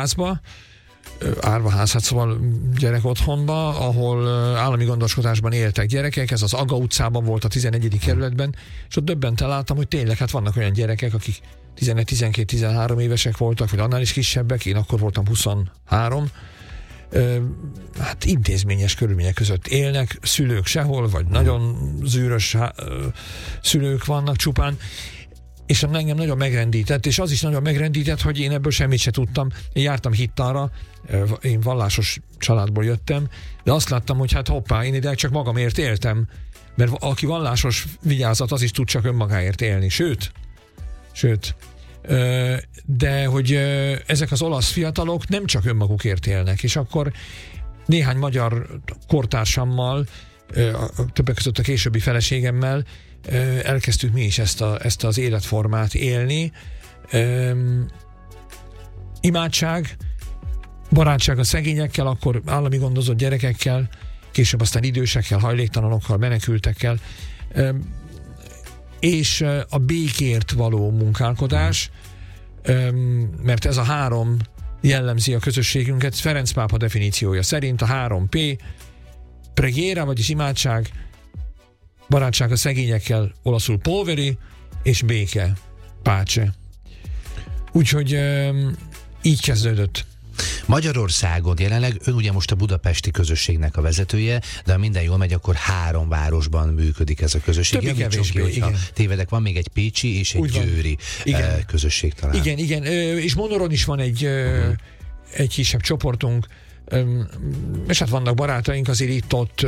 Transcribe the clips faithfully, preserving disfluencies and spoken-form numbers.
árvaházba, árvaház, hát szóval gyerek otthonba, ahol állami gondoskodásban éltek gyerekek, ez az Aga utcában volt a tizenegyedik kerületben, és ott döbbenten láttam, hogy tényleg hát vannak olyan gyerekek, akik tizenegy, tizenkét, tizenhárom évesek voltak, vagy annál is kisebbek, én akkor voltam huszonhárom, hát intézményes körülmények között élnek, szülők sehol, vagy nagyon zűrös szülők vannak csupán, és engem nagyon megrendített, és az is nagyon megrendített, hogy én ebből semmit se tudtam. Én jártam hittanra, én vallásos családból jöttem, de azt láttam, hogy hát hoppá, én ide csak magamért éltem, mert aki vallásos, vigyázat, az is tud csak önmagáért élni. Sőt, sőt, de hogy ezek az olasz fiatalok nem csak önmagukért élnek, és akkor néhány magyar kortársammal, többek között a későbbi feleségemmel elkezdtük mi is ezt, a, ezt az életformát élni. Üm, imádság, barátság a szegényekkel, akkor állami gondozott gyerekekkel, később aztán idősekkel, hajléktalanokkal, menekültekkel, üm, és a békért való munkálkodás, üm, mert ez a három jellemzi a közösségünket. Ferenc pápa definíciója szerint a három P, preghiera, vagyis imádság, barátság a szegényekkel, olaszul poveri, és béke, pace. Úgyhogy um, így kezdődött. Magyarországon jelenleg ön ugye most a budapesti közösségnek a vezetője, de ha minden jól megy, akkor három városban működik ez a közösség. Többé-kevésbé, igen. Tévedek, van még egy pécsi és egy győri igen. közösség talán. Igen, igen, és Monoron is van egy, uh-huh. egy kisebb csoportunk, és hát vannak barátaink azért itt-ott,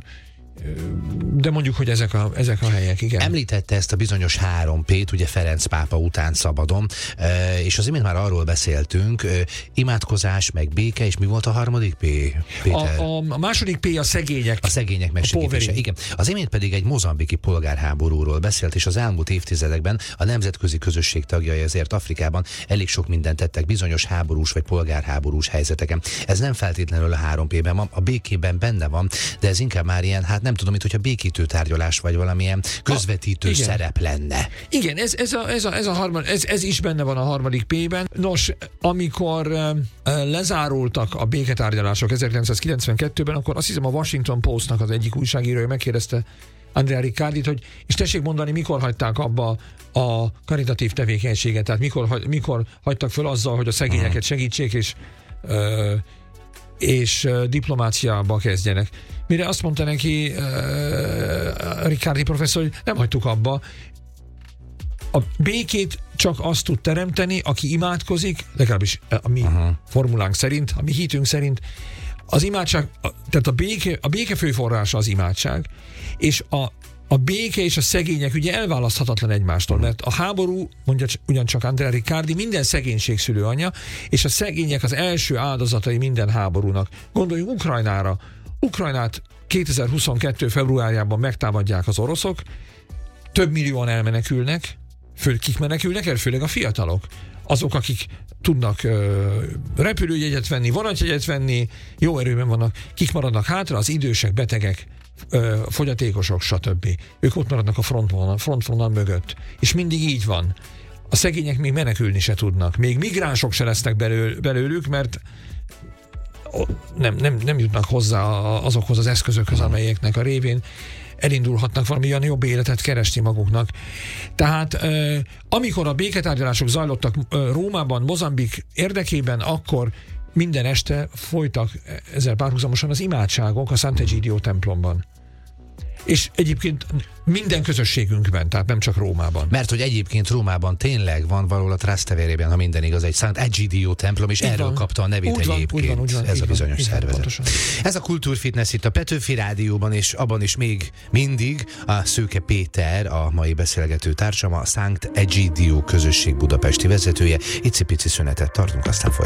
de mondjuk, hogy ezek a, ezek a helyek, igen. Említette ezt a bizonyos három P-t, ugye Ferenc pápa után szabadon, és az imént már arról beszéltünk, imádkozás, meg béke, és mi volt a harmadik P? A, a, a második P a szegények. A szegények megsegítése, igen. Az imént pedig egy mozambiki polgárháborúról beszélt, és az elmúlt évtizedekben a nemzetközi közösség tagjai ezért Afrikában elég sok mindent tettek bizonyos háborús vagy polgárháborús helyzeteken. Ez nem feltétlenül a három P-ben van, a békében benne van, de ez inkább már ilyen, hát nem tudom, mint hogyha békítő tárgyalás vagy valamilyen közvetítő a, szerep lenne. Igen, ez, ez, a, ez, a, ez, a harmad, ez, ez is benne van a harmadik P-ben. Nos, amikor uh, lezárultak a béketárgyalások ezerkilencszázkilencvenkettőben, akkor azt hiszem a Washington Postnak az egyik újságírója megkérdezte Andrea Riccardit, hogy és tessék mondani, mikor hagyták abba a karitatív tevékenységet, tehát mikor, mikor hagytak föl azzal, hogy a szegényeket segítsék, és uh, és uh, diplomáciába kezdjenek. Mire azt mondta neki uh, Riccardi professzor, hogy nem hagytuk abba. A békét csak azt tud teremteni, aki imádkozik, legalábbis a mi uh-huh. formulánk szerint, a mi hitünk szerint. Az imádság, tehát a béke, a béke főforrása az imádság, és a A béke és a szegények ugye elválaszthatatlan egymástól, mert a háború, mondja ugyancsak Andrea Riccardi, minden szegénység szülőanyja, és a szegények az első áldozatai minden háborúnak. Gondoljunk Ukrajnára. Ukrajnát kétezer-huszonkettő februárjában megtámadják az oroszok, több millióan elmenekülnek, fő, kik menekülnek el? Főleg a fiatalok. Azok, akik tudnak ö, repülőjegyet venni, vonatjegyet venni, jó erőben vannak, kik maradnak hátra? Az idősek, betegek, Ö, fogyatékosok, stb. Ők ott maradnak a frontvonal, frontvonal mögött. És mindig így van. A szegények még menekülni se tudnak. Még migránsok se lesznek belő, belőlük, mert nem, nem, nem jutnak hozzá azokhoz az eszközökhöz, amelyeknek a révén elindulhatnak valamilyen jobb életet keresni maguknak. Tehát ö, amikor a béketárgyalások zajlottak ö, Rómában, Mozambik érdekében, akkor minden este folytak ezzel párhuzamosan az imádságok a Sant'Egidio templomban. És egyébként minden közösségünkben, tehát nem csak Rómában. Mert hogy egyébként Rómában tényleg van valahol a Trasteverében, ha minden igaz, egy Sant'Egidio templom, és így erről van. Kapta a nevét úgy egyébként van, úgy van, úgy van, ez a bizonyos van, szervezet. Van, ez a Kultúrfitness itt a Petőfi Rádióban, és abban is még mindig a Szőke Péter, a mai beszélgető társam, a Sant'Egidio közösség budapesti vezetője. Icipici szünetet tartunk, aztán folytatjuk.